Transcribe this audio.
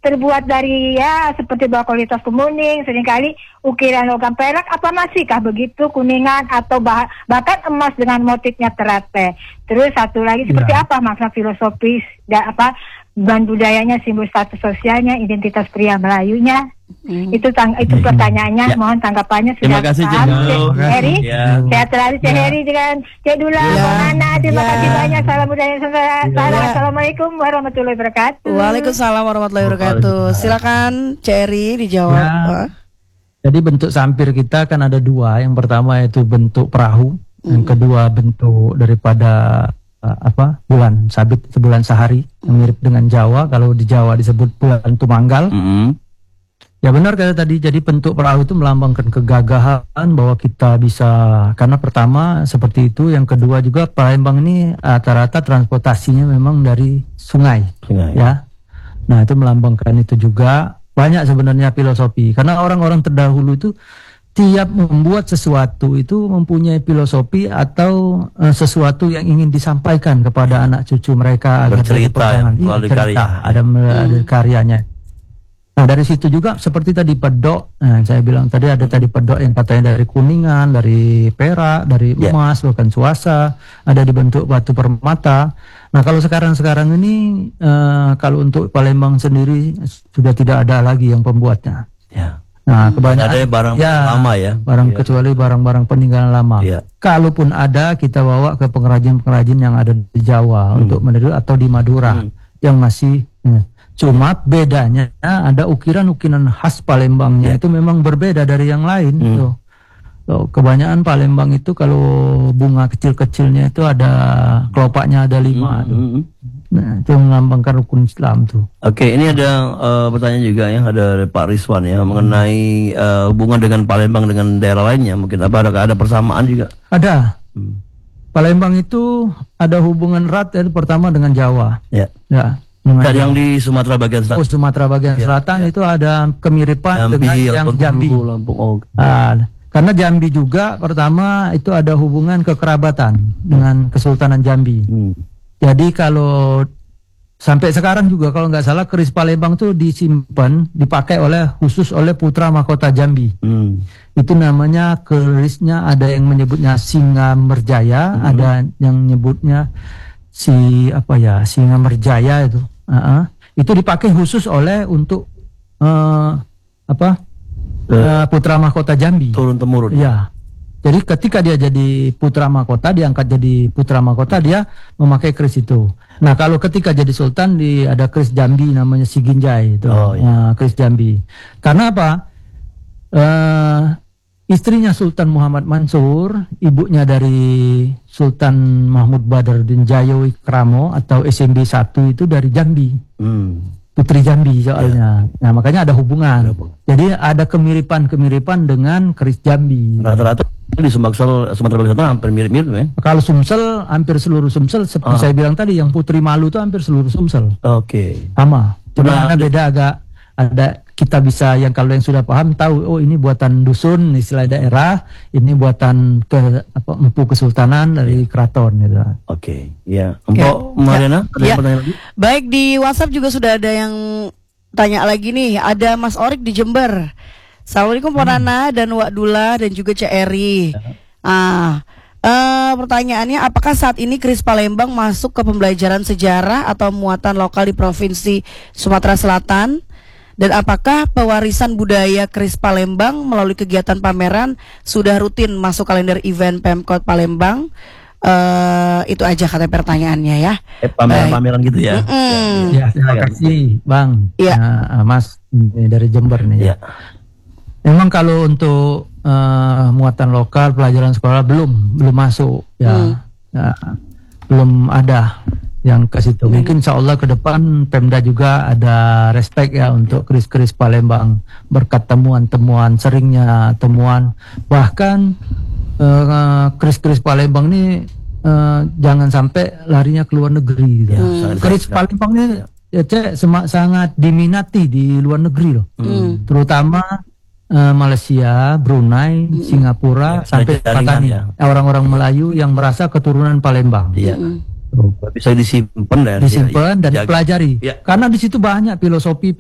terbuat dari ya seperti kualitas kemuning, seringkali ukiran logam perak, apa masihkah begitu kuningan atau bahkan emas dengan motifnya terate. Terus satu lagi seperti apa makna filosofis dan apa bahan budayanya, simbol status sosialnya, identitas pria Melayunya. Itu pertanyaannya, mohon tanggapannya. Terima kasih Cik Heri. Sehat selalu Cik Heri dengan Cik Dula, Nana. Terima kasih banyak. Salam budaya Nusantara. Assalamualaikum warahmatullahi wabarakatuh. Waalaikumsalam warahmatullahi wabarakatuh. Silakan Cik Heri dijawab. Jadi bentuk sampir kita kan ada dua. Yang pertama itu bentuk perahu, yang kedua bentuk daripada bulan sabit, sebulan sehari, yang mirip dengan Jawa. Kalau di Jawa disebut bulan Tumanggal. Ya benar kata tadi, jadi bentuk perahu itu melambangkan kegagahan bahwa kita bisa, karena pertama seperti itu, yang kedua juga Palembang ini rata-rata transportasinya memang dari sungai. Ya. Nah itu melambangkan itu juga. Banyak sebenarnya filosofi, karena orang-orang terdahulu itu tiap membuat sesuatu itu mempunyai filosofi atau sesuatu yang ingin disampaikan kepada anak cucu mereka. Bercerita, melalui karya. Ada karyanya. Nah dari situ juga seperti tadi pedok, saya bilang tadi ada tadi pedok yang katanya dari kuningan, dari perak, dari emas, bahkan suasa, ada dibentuk batu permata. Nah kalau sekarang ini kalau untuk Palembang sendiri sudah tidak ada lagi yang pembuatnya. Nah kebanyakan ada barang lama barang kecuali barang-barang peninggalan lama. Kalaupun ada, kita bawa ke pengrajin-pengrajin yang ada di Jawa untuk meniru, atau di Madura yang masih. Cuma bedanya ada ukiran-ukiran khas Palembangnya itu memang berbeda dari yang lain. Kebanyakan Palembang itu kalau bunga kecil-kecilnya itu ada kelopaknya ada 5. Nah itu melambangkan rukun Islam tuh. Oke, ini ada pertanyaan juga ya, ada Pak Rizwan ya, mengenai hubungan dengan Palembang dengan daerah lainnya. Mungkin ada persamaan juga? Ada. Palembang itu ada hubungan erat pertama dengan Jawa. Dan yang di Sumatera bagian selatan. Sumatera bagian selatan itu ada kemiripan dengan yang Jambi. Karena Jambi juga pertama itu ada hubungan kekerabatan dengan Kesultanan Jambi. Jadi kalau sampai sekarang juga kalau nggak salah keris Palembang itu disimpan, dipakai khusus oleh putra mahkota Jambi. Itu namanya kerisnya, ada yang menyebutnya Singa Merjaya, ada yang menyebutnya Singa Merjaya itu. Itu dipakai khusus untuk putra mahkota Jambi. Turun temurun. Ya. Jadi ketika dia jadi putra mahkota, diangkat jadi putra mahkota, dia memakai keris itu. Nah kalau ketika jadi sultan, ada keris Jambi namanya Siginjai itu. Keris Jambi. Karena apa? Istrinya Sultan Muhammad Mansur, ibunya dari Sultan Mahmud Badruddin Jayo Kramo atau SMB 1 itu dari Jambi. Putri Jambi soalnya. Nah makanya ada hubungan. Jadi ada kemiripan dengan keris Jambi. Rata-rata di Sumatera bagian selatan hampir mirip-mirip ya. Kalau Sumsel, hampir seluruh Sumsel seperti saya bilang tadi, yang Putri Malu itu hampir seluruh Sumsel. Sama. Cuma beda agak ada, kita bisa yang kalau yang sudah paham tahu, ini buatan dusun istilah daerah, ini buatan empu kesultanan dari keraton gitu. Mbak Mariana, ada yang pertanyaan lagi? Baik, di WhatsApp juga sudah ada yang tanya lagi nih. Ada Mas Orik di Jember. Assalamualaikum Pak Nana dan Wak Dula dan juga Cik Eri. Pertanyaannya, apakah saat ini keris Palembang masuk ke pembelajaran sejarah atau muatan lokal di Provinsi Sumatera Selatan? Dan apakah pewarisan budaya keris Palembang melalui kegiatan pameran sudah rutin masuk kalender event Pemkot Palembang? Itu aja kata pertanyaannya ya. Pameran-pameran gitu ya. Terima kasih Bang. Mas dari Jember nih. Memang kalau untuk muatan lokal pelajaran sekolah belum masuk belum ada yang ke situ. Mungkin insya Allah ke depan Pemda juga ada respect ya untuk keris-keris Palembang, berkat temuan-temuan, seringnya temuan, bahkan keris-keris Palembang ini jangan sampai larinya ke luar negeri gitu. Keris Palembang ini sangat diminati di luar negeri loh, terutama Malaysia, Brunei, Singapura, sampai Patani, orang-orang Melayu yang merasa keturunan Palembang. Bisa disimpan dan dipelajari, karena di situ banyak filosofi